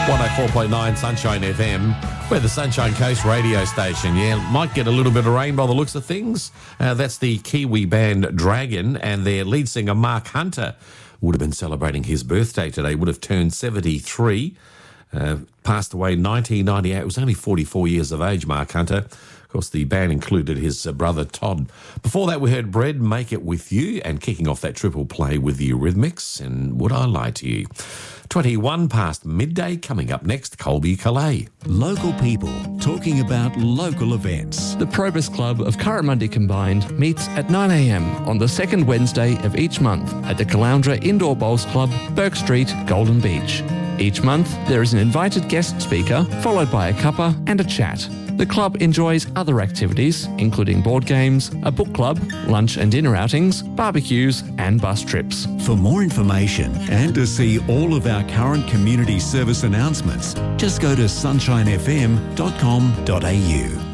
104.9 Sunshine FM. We're the Sunshine Coast radio station. Yeah, might get a little bit of rain by the looks of things. That's the Kiwi band Dragon, and their lead singer Mark Hunter would have been celebrating his birthday today, would have turned 73. Passed away in 1998. It was only 44 years of age, Mark Hunter. Of course, the band included his brother Todd. Before that, we heard Bread, Make It With You, and kicking off that triple play with the Eurythmics and Would I Lie to You. 21 past midday, coming up next, Colby Calais. Local people talking about local events. The Probus Club of Currimundi Combined meets at 9 a.m. on the second Wednesday of each month at the Caloundra Indoor Bowls Club, Burke Street, Golden Beach. Each month, there is an invited guest speaker, followed by a cuppa and a chat. The club enjoys other activities, including board games, a book club, lunch and dinner outings, barbecues and bus trips. For more information and to see all of our current community service announcements, just go to sunshinefm.com.au.